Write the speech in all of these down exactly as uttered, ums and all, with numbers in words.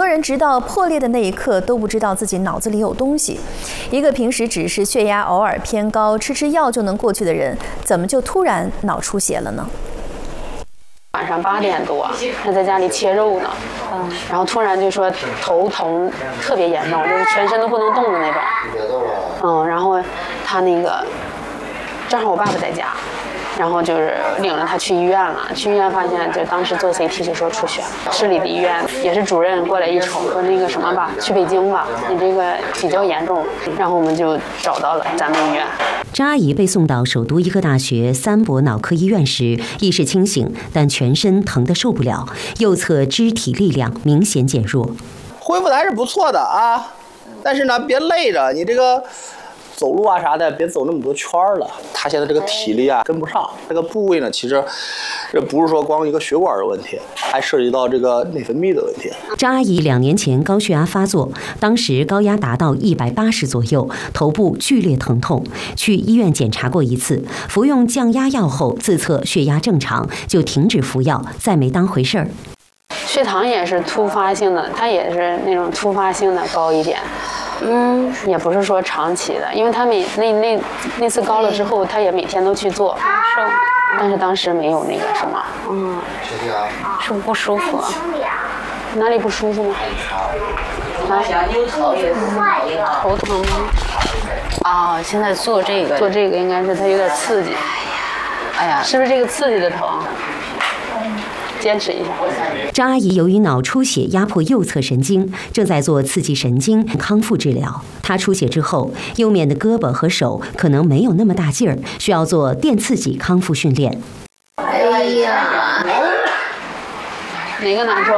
人直到破裂的那一刻都不知道自己脑子里有东西。一个平时只是血压偶尔偏高，吃吃药就能过去的人，怎么就突然脑出血了呢？ 晚上八点多，他在家里切肉呢，嗯，然后突然就说头疼特别严重，就是全身都不能动的那种，嗯，然后他那个正好我爸爸在家。然后就是领着他去医院了，去医院发现就当时做 C T 就说出血，市里的医院也是主任过来一瞅说那个什么吧，去北京吧，你这个比较严重，然后我们就找到了咱们医院。 张阿姨被送到首都医科大学三博脑科医院时，意识清醒，但全身疼得受不了，右侧肢体力量明显减弱。 恢复的还是不错的啊，但是呢，别累着，你这个。走路啊啥的，别走那么多圈了。他现在这个体力啊跟不上，这个部位呢，其实这不是说光一个血管的问题，还涉及到这个内分泌的问题。 张阿姨两年前高血压发作，当时高压达到一百八十左右，头部剧烈疼痛，去医院检查过一次，服用降压药后自测血压正常，就停止服药，再没当回事儿。 血糖也是突发性的，它也是那种突发性的高一点。嗯，也不是说长期的，因为他每那那那次高了之后，他也每天都去做，是，但是当时没有那个什么，嗯，是不舒服，哪里不舒服吗？啊，头疼吗？ 啊，现在做这个， 做这个应该是他有点刺激， 哎呀， 是不是这个刺激的疼？坚持一下。 张阿姨由于脑出血压迫右侧神经，正在做刺激神经康复治疗。她出血之后，右面的胳膊和手可能没有那么大劲儿，需要做电刺激康复训练。 哎呀， 哪个难受？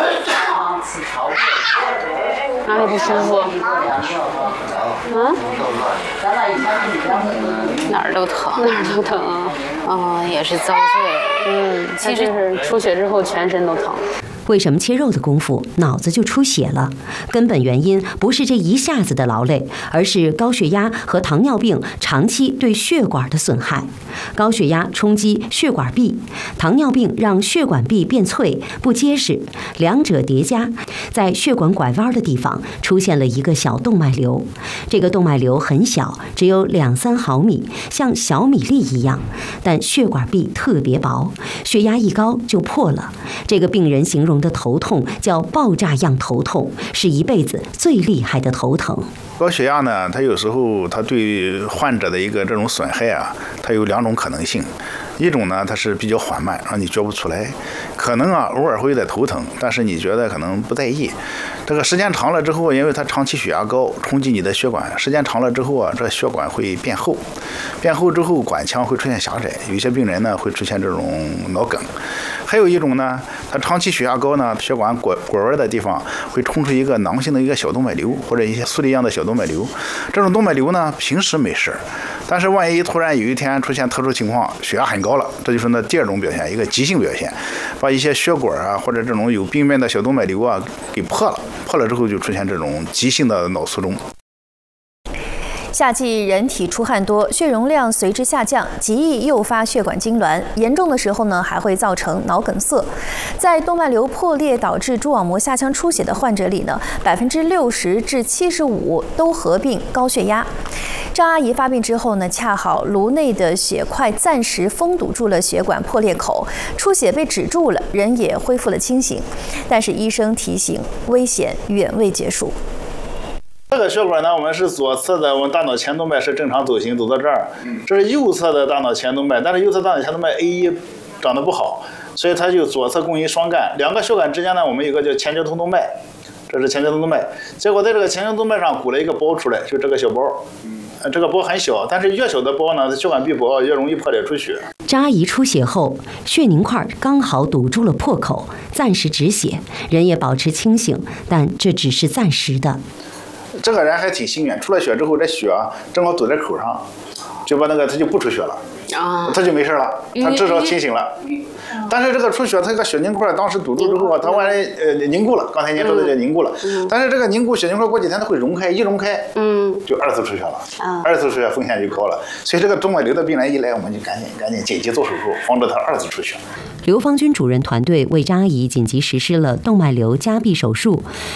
哪里不舒服？嗯？ 哪儿都疼， 哪儿都疼啊！ 啊、嗯，也是遭罪。 嗯，其实是出血之后全身都疼。 为什么切肉的功夫脑子就出血了？根本原因不是这一下子的劳累，而是高血压和糖尿病长期对血管的损害。高血压冲击血管壁，糖尿病让血管壁变脆不结实，两者叠加，在血管拐弯的地方出现了一个小动脉瘤。这个动脉瘤很小，只有两三毫米，像小米粒一样，但血管壁特别薄，血压一高就破了。这个病人形容的头痛叫爆炸样头痛，是一辈子最厉害的头疼。 高血压呢，它有时候它对患者的一个这种损害啊，它有两种可能性。一种呢，它是比较缓慢，让你觉不出来，可能啊偶尔会有点头疼，但是你觉得可能不在意。这个时间长了之后，因为它长期血压高，冲击你的血管，时间长了之后啊，这血管会变厚，变厚之后管腔会出现狭窄，有些病人呢会出现这种脑梗。还有一种呢，它长期血压高呢，血管拐拐弯的地方会冲出一个囊性的一个小动脉瘤，或者一些粟粒样的小动脉瘤。这种动脉瘤呢，平时没事，但是万一突然有一天出现特殊情况，血压很高了，这就是那第二种表现，一个急性表现，把一些血管啊或者这种有病变的小动脉瘤啊给破了，破了之后就出现这种急性的脑卒中。 夏季人体出汗多，血容量随之下降，极易诱发血管痉挛，严重的时候呢，还会造成脑梗塞。在动脉瘤破裂导致蛛网膜下腔出血的患者里呢，百分之六十至七十五都合并高血压。张阿姨发病之后呢，恰好颅内的血块暂时封堵住了血管破裂口，出血被止住了，人也恢复了清醒。但是医生提醒，危险远未结束。 这个血管呢，我们是左侧的，我们大脑前动脉是正常走行，走到这儿。这是右侧的大脑前动脉，但是右侧大脑前动脉 A 一 长得不好，所以它就左侧供应双干。两个血管之间呢，我们有个叫前交通动脉，这是前交通动脉。结果在这个前交通动脉上鼓了一个包出来，就这个小包。这个包很小，但是越小的包呢，血管壁薄，越容易破裂出血。 张阿姨出血后，血凝块刚好堵住了破口，暂时止血，人也保持清醒，但这只是暂时的。 这个人还挺幸运，出了血之后，这血啊正好堵在口上，就把那个他就不出血了，啊，他就没事了，他至少清醒了。但是这个出血，它这个血凝块当时堵住之后啊，它万一呃凝固了，刚才您说的就凝固了。嗯、但是这个凝固血凝块过几天它会溶开，一溶开，嗯，就二次出血了，啊，二次出血风险就高了。所以这个动脉瘤的病人一来，我们就赶紧赶紧紧急做手术，防止他二次出血。 刘芳军主任团队为张阿姨紧急实施了动脉瘤夹壁手术，